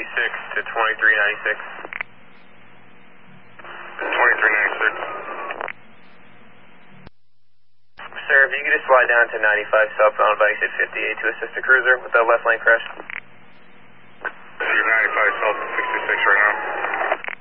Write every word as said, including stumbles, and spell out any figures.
eighty-six to twenty-three ninety-six. twenty-three ninety-six. Sir, if you could just slide down to ninety-five southbound by exit fifty-eight to assist the cruiser with that left lane crash.